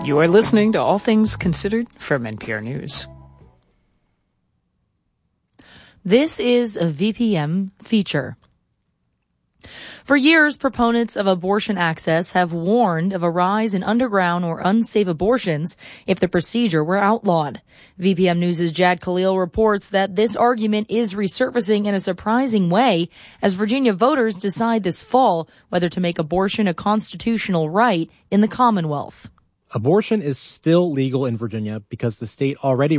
You are listening to All Things Considered from NPR News. This is a VPM feature. For years, proponents of abortion access have warned of a rise in underground or unsafe abortions if the procedure were outlawed. VPM News' Jad Khalil reports that this argument is resurfacing in a surprising way as Virginia voters decide this fall whether to make abortion a constitutional right in the Commonwealth. Abortion is still legal in Virginia because the state already